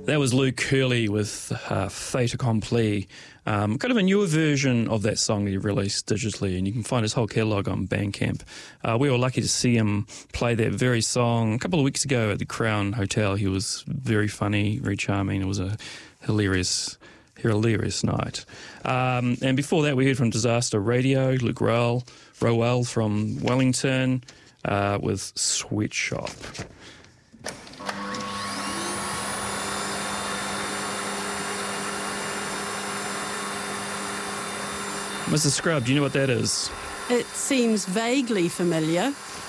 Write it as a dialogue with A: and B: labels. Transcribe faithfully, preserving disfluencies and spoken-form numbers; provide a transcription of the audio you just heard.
A: That was Luke Hurley with uh, Fait Accompli, um, kind of a newer version of that song that he released digitally, and you can find his whole catalogue on Bandcamp. Uh, we were lucky to see him play that very song a couple of weeks ago at the Crown Hotel. He was very funny, very charming. It was a hilarious, hilarious night. Um, and before that, we heard from Disaster Radio, Luke Rowell, Rowell from Wellington uh, with Sweatshop. Mister Scrub, do you know what that is?
B: It seems vaguely familiar.